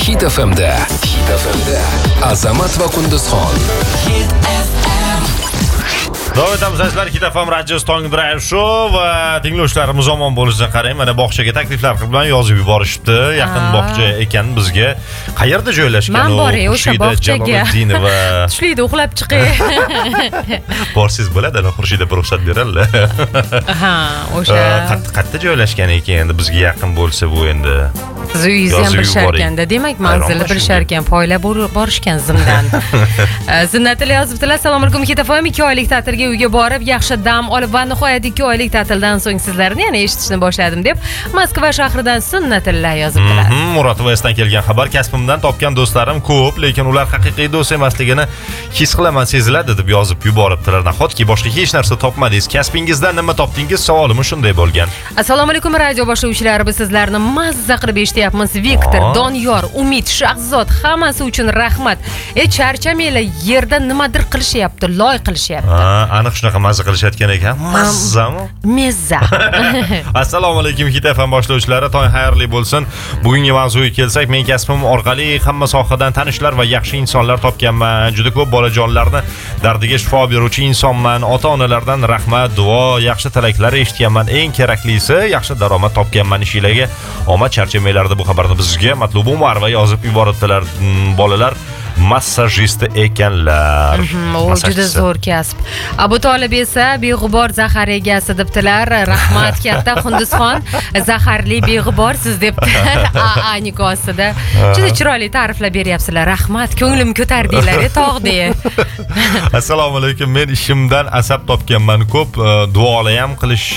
Hit FM'da Azamat va Qunduzxon. Davom etamiz azizlar, Hit FM radiosi Tong Drive Show va tinglovchilarimiz omon bo'lishidan qarang. Mana bog'chaga takliflar bilan yozib yuborishibdi. Yaqin bog'cha ekan bizga. Qayerda joylashgan Men boray o'sha bog'chaga. Tushlikda uxlab chiqay. Borsiz bo'ladi, Xurshida bir ruxsat beradilar. Ha, o'sha. Qayerda joylashgan ekan endi bizga yaqin bo'lsa bu endi. Siz uyingizni ham bilishar-ekanda, demak manzilni bilishar ekan, poylab borishgan zimdan. Zinnatilla yozibdilar. Assalomu alaykum, Hit FM 2 oylik ta'tilga uyga borib, yaxshi dam olib va nihoyat 2 oylik ta'tildan so'ng sizlarni yana eshitishni boshladim deb Moskva shahridan Zinnatilla yozibdilar. Murod Vestdan kelgan xabar. Kasbimdan topgan do'stlarim ko'p, lekin ular haqiqiy do'st emasligini his qilaman, seziladi deb yozib yuboribdilar. Nahotki boshqa hech narsa topmadingiz, kasbingizdan nima topdingiz? Savolim shunday bo'lgan. Assalomu alaykum radio boshlovchilari, biz sizlarni mazza qilib eshityapmiz. Viktor, Doniyor, Umid, Shahzod, hammasi uchun rahmat. Charchamanglar, yerda nimadir qilishyapti, loy qilishyapti. Aniq shunaqa mazza qilishayotgan ekan. Mazzami? Mezza. Assalomu alaykum Hit FM boshlovchilari, tong xayrli bo'lsin. Bugungi mavzuga kelsak, men kasbim orqali hamma sohadan tanishlar va yaxshi insonlar topganman. Juda ko'p bolajonlarni dardiga shifo beruvchi insonman. Ota-onalardan rahmat, duo, yaxshi tilaklar eshitganman. Eng keraklisi, yaxshi daromad topganman. Ishinglarga omad, charchamaylarda bu xabarni bizga Matluba Umarova yozib yuboribdilar. Bolalar massajist ekanlar. O juda zo'r kasb. Abu Tolib esa beg'ubor zahar egasi debdilar. Rahmat katta Qunduzxon, zaharli beg'uborsiz debdilar. A nikosida. Juda chiroyli ta'riflar beryapsizlar. Rahmat, ko'nglim ko'tardinglar, tog'dek. Assalomu alaykum. Men ishimdan asab topganman ko'p. Duolar ham qilish